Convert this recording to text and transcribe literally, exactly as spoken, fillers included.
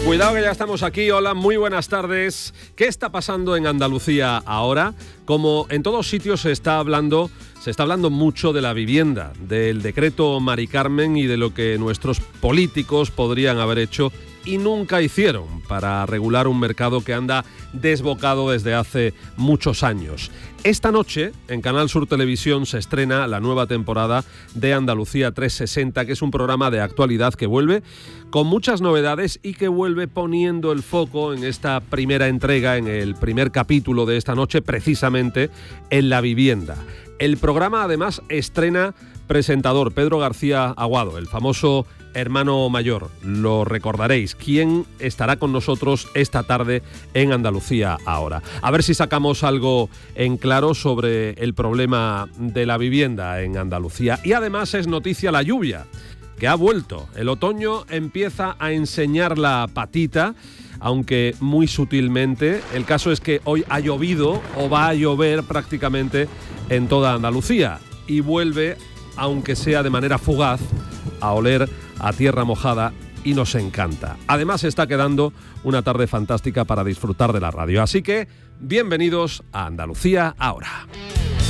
Cuidado que ya estamos aquí. Hola, muy buenas tardes. ¿Qué está pasando en Andalucía ahora? Como en todos sitios se está hablando, se está hablando mucho de la vivienda, del decreto Mari Carmen y de lo que nuestros políticos podrían haber hecho y nunca hicieron para regular un mercado que anda desbocado desde hace muchos años. Esta noche, en Canal Sur Televisión, se estrena la nueva temporada de Andalucía trescientos sesenta, que es un programa de actualidad que vuelve con muchas novedades y que vuelve poniendo el foco en esta primera entrega, en el primer capítulo de esta noche, precisamente en la vivienda. El programa, además, estrena presentador, Pedro García Aguado, el famoso hermano mayor. Lo recordaréis. ¿Quién estará con nosotros esta tarde en Andalucía ahora? A ver si sacamos algo en claro sobre el problema de la vivienda en Andalucía. Y además es noticia la lluvia, que ha vuelto. El otoño empieza a enseñar la patita, aunque muy sutilmente. El caso es que hoy ha llovido o va a llover prácticamente en toda Andalucía y vuelve, aunque sea de manera fugaz, a oler a tierra mojada y nos encanta. Además está quedando una tarde fantástica para disfrutar de la radio. Así que bienvenidos a Andalucía ahora.